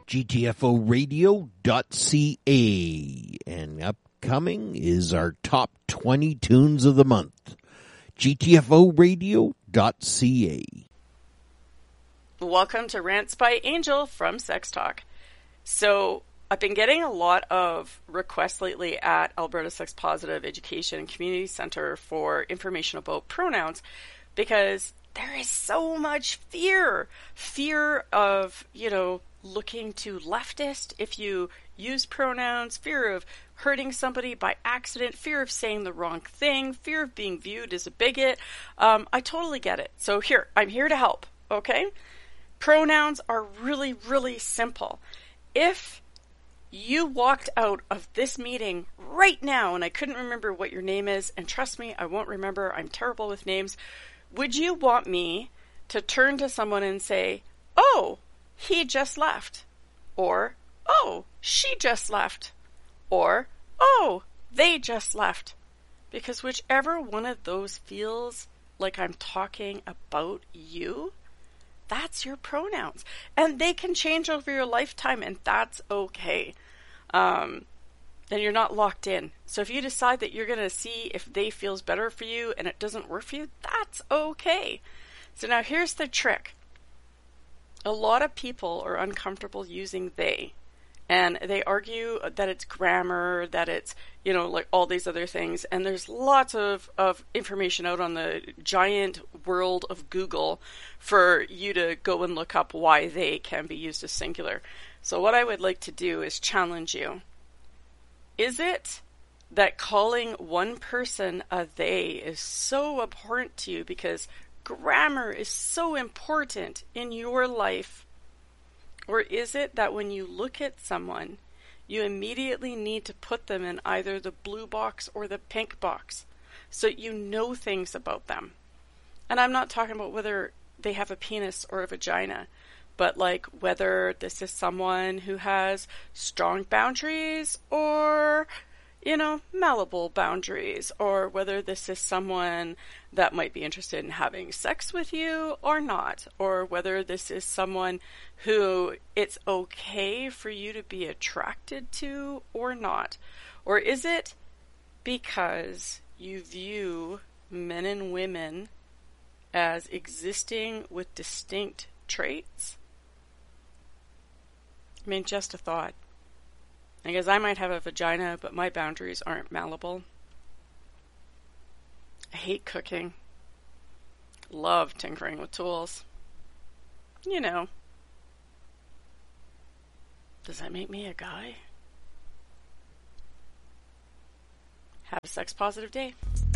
GTFOradio.ca. And upcoming is our top 20 tunes of the month. GTFOradio.ca. Welcome to Rants by Angel from Sex Talk. So, I've been getting a lot of requests lately at Alberta Sex Positive Education and Community Center for information about pronouns because there is so much fear. Fear of, looking too leftist if you use pronouns, fear of hurting somebody by accident, fear of saying the wrong thing, fear of being viewed as a bigot. I totally get it. So I'm here to help, okay? Pronouns are really, really simple. If you walked out of this meeting right now and I couldn't remember what your name is, and trust me, I won't remember, I'm terrible with names, would you want me to turn to someone and say, "Oh, he just left," or "Oh, she just left," or "Oh, they just left"? Because whichever one of those feels like I'm talking about you, that's your pronouns. And they can change over your lifetime, and that's okay. And you're not locked in. So if you decide that you're going to see if they feels better for you and it doesn't work for you, that's okay. So now here's the trick. A lot of people are uncomfortable using they. And they argue that it's grammar, that it's, like all these other things. And there's lots of information out on the giant world of Google for you to go and look up why they can be used as singular. So what I would like to do is challenge you. Is it that calling one person a they is so abhorrent to you because grammar is so important in your life? Or is it that when you look at someone, you immediately need to put them in either the blue box or the pink box so you know things about them? And I'm not talking about whether they have a penis or a vagina, but like whether this is someone who has strong boundaries or, malleable boundaries, or whether this is someone that might be interested in having sex with you or not, or whether this is someone who it's okay for you to be attracted to or not. Or is it because you view men and women as existing with distinct traits? I mean, just a thought. I guess I might have a vagina, but my boundaries aren't malleable. I hate cooking. Love tinkering with tools. Does that make me a guy? Have a sex positive day.